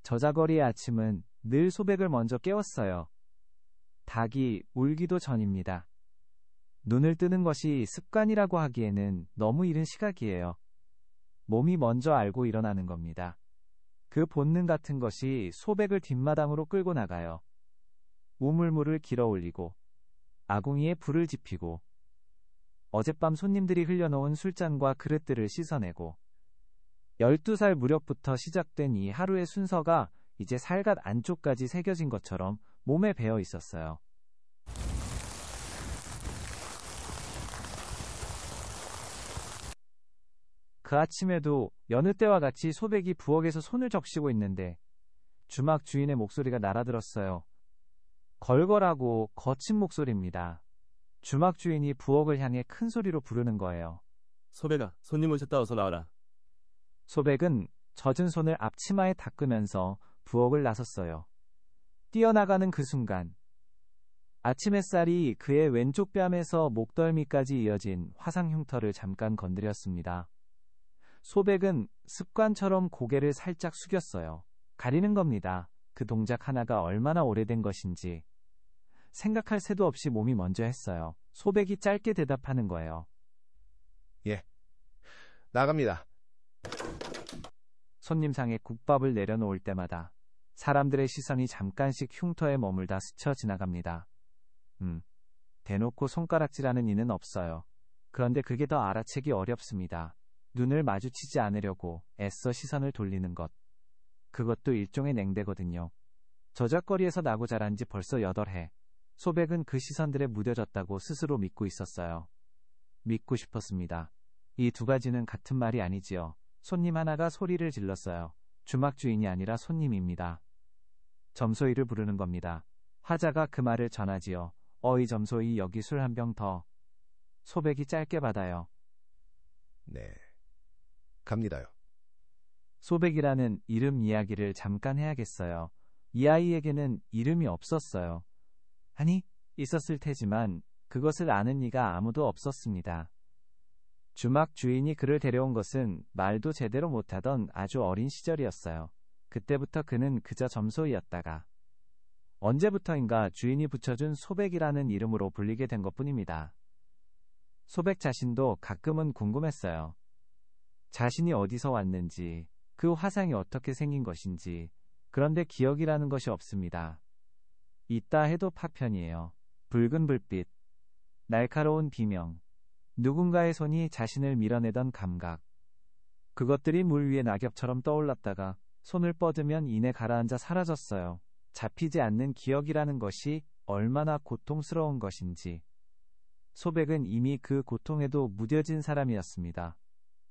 저자거리의 아침은 늘 소백을 먼저 깨웠어요. 닭이 울기도 전입니다. 눈을 뜨는 것이 습관이라고 하기에는 너무 이른 시각이에요. 몸이 먼저 알고 일어나는 겁니다. 그 본능 같은 것이 소백을 뒷마당으로 끌고 나가요. 우물물을 길어 올리고 아궁이에 불을 지피고 어젯밤 손님들이 흘려놓은 술잔과 그릇들을 씻어내고 12살 무렵부터 시작된 이 하루의 순서가 이제 살갗 안쪽까지 새겨진 것처럼 몸에 배어 있었어요. 그 아침에도 여느 때와 같이 소백이 부엌에서 손을 적시고 있는데 주막 주인의 목소리가 날아들었어요. 걸걸하고 거친 목소리입니다. 주막 주인이 부엌을 향해 큰 소리로 부르는 거예요. 소백아, 손님 오셨다. 어서 나와라. 소백은 젖은 손을 앞치마에 닦으면서 부엌을 나섰어요. 뛰어나가는 그 순간 아침 햇살이 그의 왼쪽 뺨에서 목덜미까지 이어진 화상 흉터를 잠깐 건드렸습니다. 소백은 습관처럼 고개를 살짝 숙였어요. 가리는 겁니다. 그 동작 하나가 얼마나 오래된 것인지. 생각할 새도 없이 몸이 먼저 했어요. 소백이 짧게 대답하는 거예요. 예, 나갑니다. 손님상에 국밥을 내려놓을 때마다 사람들의 시선이 잠깐씩 흉터에 머물다 스쳐 지나갑니다. 대놓고 손가락질하는 이는 없어요. 그런데 그게 더 알아채기 어렵습니다. 눈을 마주치지 않으려고 애써 시선을 돌리는 것. 그것도 일종의 냉대거든요. 저작거리에서 나고 자란 지 벌써 8해. 소백은 그 시선들에 무뎌졌다고 스스로 믿고 있었어요. 믿고 싶었습니다. 이 두 가지는 같은 말이 아니지요. 손님 하나가 소리를 질렀어요. 주막 주인이 아니라 손님입니다. 점소이를 부르는 겁니다. 화자가 그 말을 전하지요. 어이 점소이, 여기 술 한 병 더. 소백이 짧게 받아요. 네, 갑니다요. 소백이라는 이름 이야기를 잠깐 해야겠어요. 이 아이에게는 이름이 없었어요. 아니, 있었을 테지만 그것을 아는 이가 아무도 없었습니다. 주막 주인이 그를 데려온 것은 말도 제대로 못하던 아주 어린 시절이었어요. 그때부터 그는 그저 점소이였다가 언제부터인가 주인이 붙여준 소백이라는 이름으로 불리게 된 것뿐입니다. 소백 자신도 가끔은 궁금했어요. 자신이 어디서 왔는지, 그 화상이 어떻게 생긴 것인지. 그런데 기억이라는 것이 없습니다. 있다 해도 파편이에요. 붉은 불빛, 날카로운 비명, 누군가의 손이 자신을 밀어내던 감각. 그것들이 물 위에 낙엽처럼 떠올랐다가 손을 뻗으면 이내 가라앉아 사라졌어요. 잡히지 않는 기억이라는 것이 얼마나 고통스러운 것인지. 소백은 이미 그 고통에도 무뎌진 사람이었습니다.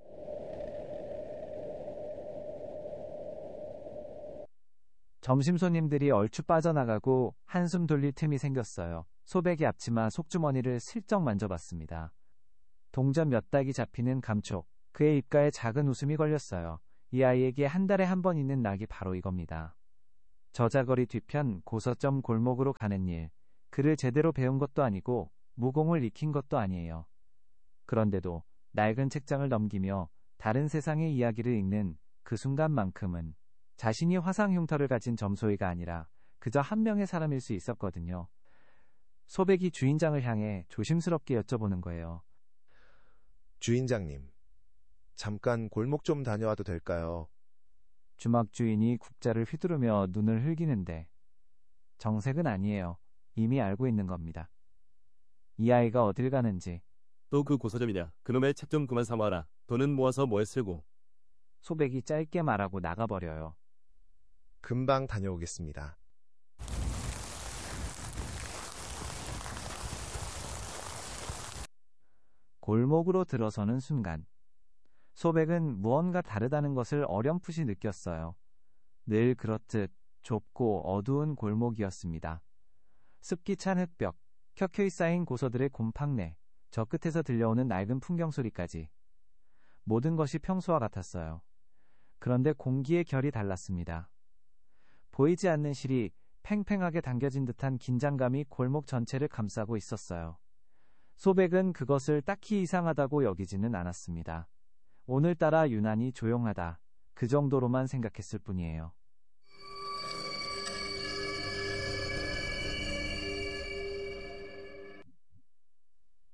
점심 손님들이 얼추 빠져나가고 한숨 돌릴 틈이 생겼어요. 소백이 앞치마 속주머니를 슬쩍 만져봤습니다. 동전 몇 dak이 잡히는 감촉, 그의 입가에 작은 웃음이 걸렸어요. 이 아이에게 한 달에 한 번 있는 낙이 바로 이겁니다. 저자거리 뒤편 고서점 골목으로 가는 일, 그를 제대로 배운 것도 아니고 무공을 익힌 것도 아니에요. 그런데도 낡은 책장을 넘기며 다른 세상의 이야기를 읽는 그 순간만큼은 자신이 화상 흉터를 가진 점소이가 아니라 그저 한 명의 사람일 수 있었거든요. 소백이 주인장을 향해 조심스럽게 여쭤보는 거예요. 주인장님, 잠깐 골목 좀 다녀와도 될까요? 주막 주인이 국자를 휘두르며 눈을 흘기는데 정색은 아니에요. 이미 알고 있는 겁니다. 이 아이가 어딜 가는지. 또 그 고서점이냐. 그놈의 책 좀 그만 사모아라. 돈은 모아서 뭐에 쓰고. 소백이 짧게 말하고 나가버려요. 금방 다녀오겠습니다. 골목으로 들어서는 순간 소백은 무언가 다르다는 것을 어렴풋이 느꼈어요. 늘 그렇듯 좁고 어두운 골목이었습니다. 습기 찬 흙벽, 켜켜이 쌓인 고서들의 곰팡내, 저 끝에서 들려오는 낡은 풍경 소리까지. 모든 것이 평소와 같았어요. 그런데 공기의 결이 달랐습니다. 보이지 않는 실이 팽팽하게 당겨진 듯한 긴장감이 골목 전체를 감싸고 있었어요. 소백은 그것을 딱히 이상하다고 여기지는 않았습니다. 오늘따라 유난히 조용하다. 그 정도로만 생각했을 뿐이에요.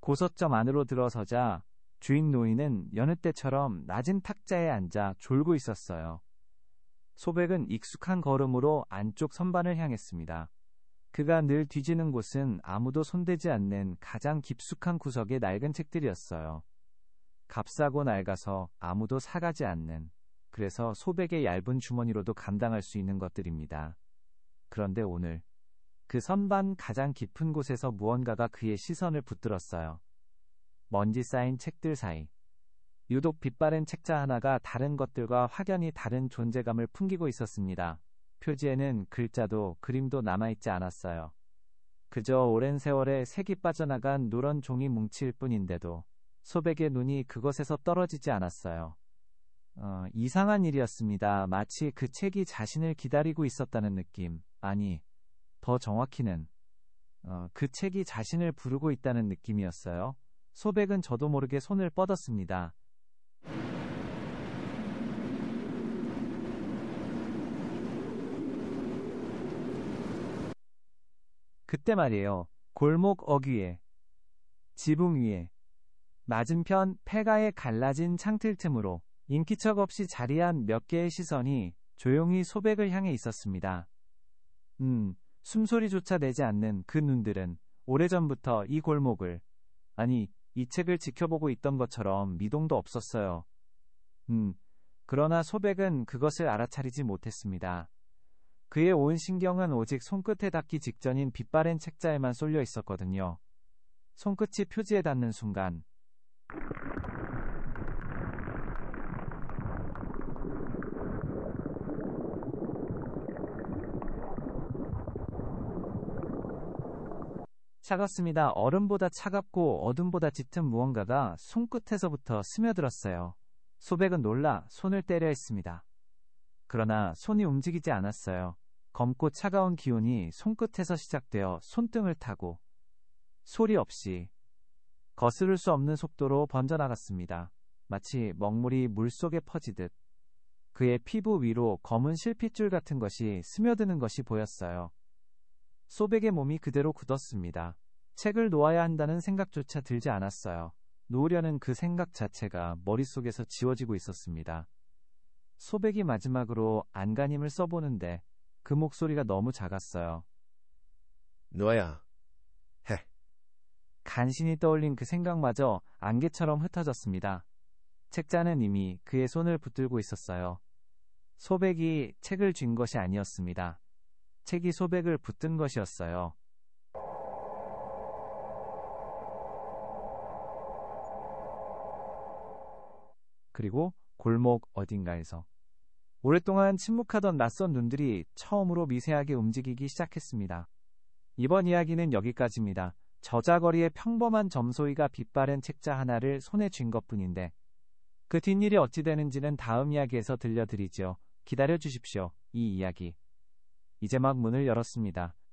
고서점 안으로 들어서자 주인 노인은 여느 때처럼 낮은 탁자에 앉아 졸고 있었어요. 소백은 익숙한 걸음으로 안쪽 선반을 향했습니다. 그가 늘 뒤지는 곳은 아무도 손대지 않는 가장 깊숙한 구석의 낡은 책들이었어요. 값싸고 낡아서 아무도 사가지 않는, 그래서 소백의 얇은 주머니로도 감당할 수 있는 것들입니다. 그런데 오늘 그 선반 가장 깊은 곳에서 무언가가 그의 시선을 붙들었어요. 먼지 쌓인 책들 사이. 유독 빛바랜 책자 하나가 다른 것들과 확연히 다른 존재감을 풍기고 있었습니다. 표지에는 글자도 그림도 남아있지 않았어요. 그저 오랜 세월에 색이 빠져나간 누런 종이 뭉칠 뿐인데도 소백의 눈이 그것에서 떨어지지 않았어요. 이상한 일이었습니다. 마치 그 책이 자신을 기다리고 있었다는 느낌. 아니, 더 정확히는 그 책이 자신을 부르고 있다는 느낌이었어요. 소백은 저도 모르게 손을 뻗었습니다. 그때 말이에요. 골목 어귀에, 지붕 위에, 맞은편 폐가에 갈라진 창틀 틈으로 인기척 없이 자리한 몇 개의 시선이 조용히 소백을 향해 있었습니다. 숨소리조차 내지 않는 그 눈들은 오래전부터 이 골목을, 아니, 이 책을 지켜보고 있던 것처럼 미동도 없었어요. 그러나 소백은 그것을 알아차리지 못했습니다. 그의 온 신경은 오직 손끝에 닿기 직전인 빛바랜 책자에만 쏠려 있었거든요. 손끝이 표지에 닿는 순간 차갑습니다. 얼음보다 차갑고 어둠보다 짙은 무언가가 손끝에서부터 스며들었어요. 소백은 놀라 손을 떼려 했습니다. 그러나 손이 움직이지 않았어요. 검고 차가운 기운이 손끝에서 시작되어 손등을 타고 소리 없이 거스를 수 없는 속도로 번져나갔습니다. 마치 먹물이 물속에 퍼지듯 그의 피부 위로 검은 실핏줄 같은 것이 스며드는 것이 보였어요. 소백의 몸이 그대로 굳었습니다. 책을 놓아야 한다는 생각조차 들지 않았어요. 놓으려는 그 생각 자체가 머릿속에서 지워지고 있었습니다. 소백이 마지막으로 안간힘을 써보는데 그 목소리가 너무 작았어요. 놓아야 해. 간신히 떠올린 그 생각마저 안개처럼 흩어졌습니다. 책자는 이미 그의 손을 붙들고 있었어요. 소백이 책을 쥔 것이 아니었습니다. 책이 소백을 붙든 것이었어요. 그리고 골목 어딘가에서 오랫동안 침묵하던 낯선 눈들이 처음으로 미세하게 움직이기 시작했습니다. 이번 이야기는 여기까지입니다. 저자거리의 평범한 점소이가 빛바랜 책자 하나를 손에 쥔 것뿐인데 그 뒷일이 어찌 되는지는 다음 이야기에서 들려드리죠. 기다려주십시오. 이 이야기 이제 막 문을 열었습니다.